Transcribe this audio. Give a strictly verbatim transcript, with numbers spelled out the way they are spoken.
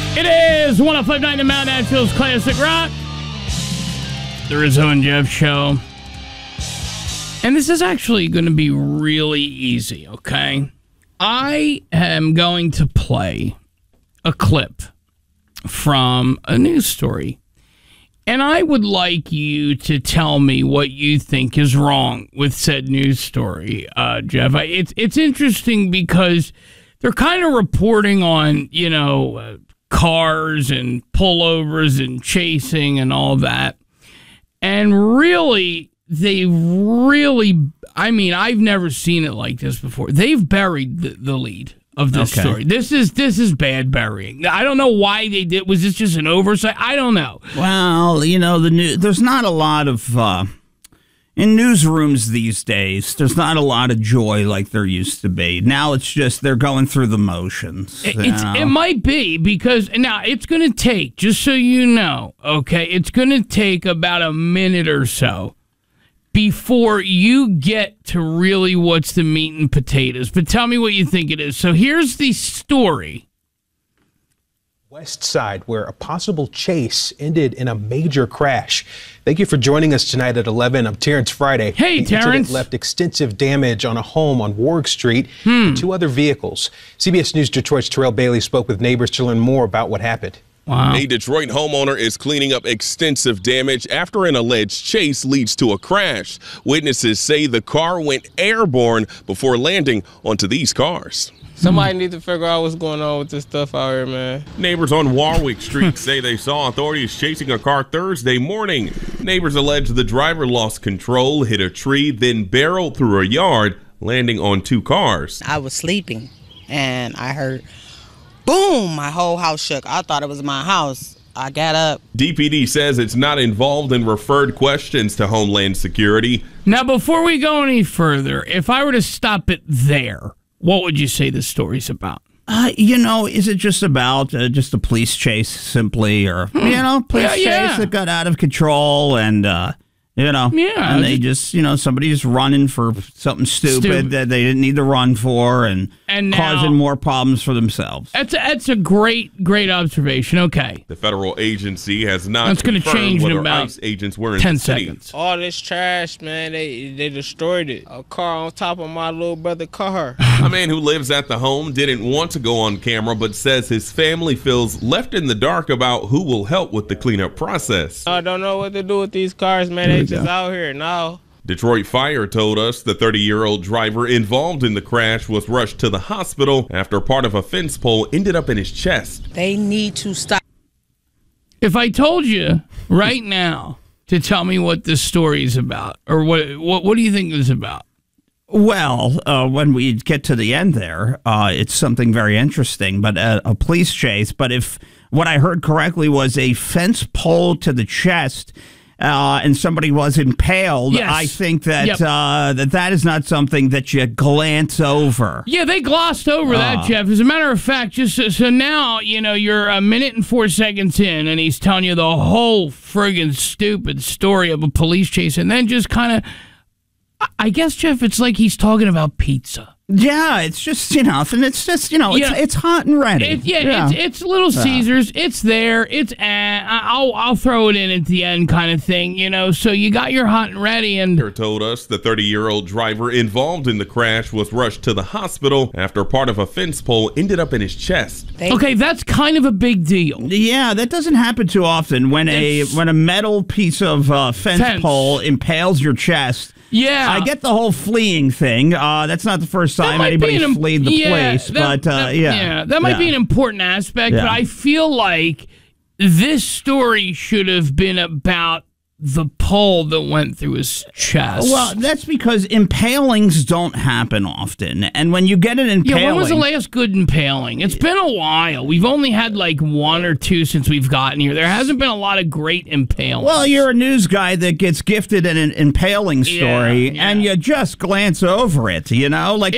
It is one oh five point nine The Mount Nashville's Classic Rock. The Rizzo and Jeff Show. And this is actually going to be really easy, okay? I am going to play a clip from a news story. And I would like you to tell me what you think is wrong with said news story, uh, Jeff. I, it's it's interesting because they're kind of reporting on, you know, uh, cars and pullovers and chasing and all that. And really, they really, I mean, I've never seen it like this before. They've buried the, the lead of this okay. story. This is this is bad burying. I don't know why they did. Was this just an oversight? I don't know. Well, you know, the new, there's not a lot of uh, in newsrooms these days. There's not a lot of joy like there used to be. Now it's just they're going through the motions. It, it's, it might be because now it's going to take, just so you know, okay, it's going to take about a minute or so before you get to really what's the meat and potatoes. But tell me what you think it is. So here's the story. West Side, where a possible chase ended in a major crash. Thank you for joining us tonight at eleven. I'm Terrence Friday. Hey, the Terrence. incident left extensive damage on a home on Warwick Street hmm. and two other vehicles. C B S News Detroit's Terrell Bailey spoke with neighbors to learn more about what happened. Wow. A Detroit homeowner is cleaning up extensive damage after an alleged chase leads to a crash. Witnesses say the car went airborne before landing onto these cars. Somebody needs to figure out what's going on with this stuff out here, man. Neighbors on Warwick Street say they saw authorities chasing a car Thursday morning. Neighbors allege the driver lost control, hit a tree, then barreled through a yard, landing on two cars. I was sleeping, and I heard boom, my whole house shook. I thought it was my house. I got up. D P D says it's not involved and referred questions to Homeland Security. Now, before we go any further, if I were to stop it there, what would you say the story's about? Uh, you know, is it just about uh, just a police chase simply, or, hmm. you know, police yeah, chase yeah. that got out of control and, uh, you know, yeah, and they just, you know, somebody just running for something stupid, stupid. that they didn't need to run for and, and now, causing more problems for themselves. That's a, that's a great, great observation. Okay. The federal agency has not That's going to change in about ICE agents were in ten the city. seconds. All this trash, man, they they destroyed it. A car on top of my little brother's car. A man who lives at the home didn't want to go on camera, but says his family feels left in the dark about who will help with the cleanup process. I don't know what to do with these cars, man. They just out here now. Detroit Fire told us the thirty-year-old driver involved in the crash was rushed to the hospital after part of a fence pole ended up in his chest. They need to stop. If I told you right now to tell me what this story is about, or what what, what do you think it is about? Well, uh, when we get to the end there, uh, it's something very interesting, but uh, a police chase. But if what I heard correctly was a fence pole to the chest, Uh, and somebody was impaled, yes. I think that, yep. uh, that that is not something that you glance over. Yeah, they glossed over uh. that, Jeff. As a matter of fact, just so, so now, you know, you're a minute and four seconds in, and he's telling you the whole friggin' stupid story of a police chase, and then just kind of, I guess, Jeff, it's like he's talking about pizza. Yeah, it's just, you know, and it's just, you know, it's, yeah. it's hot and ready. It, yeah, yeah. It's, it's Little Caesars. Yeah. It's there. It's, eh, I'll, I'll throw it in at the end kind of thing, you know, so you got your hot and ready. And Fire told us the thirty-year-old driver involved in the crash was rushed to the hospital after part of a fence pole ended up in his chest. Okay, that's kind of a big deal. Yeah, that doesn't happen too often when it's, a when a metal piece of uh, fence, fence pole impales your chest. Yeah. I get the whole fleeing thing. Uh, that's not the first time anybody's an, fled the yeah, place, that, but uh, that, yeah. Yeah, that might yeah. be an important aspect, yeah. but I feel like this story should have been about the pole that went through his chest. Well, that's because impalings don't happen often. And when you get an impaling... Yeah, when was the last good impaling? It's been a while. We've only had like one or two since we've gotten here. There hasn't been a lot of great impalings. Well, you're a news guy that gets gifted an impaling story, yeah, yeah. and you just glance over it, you know? Like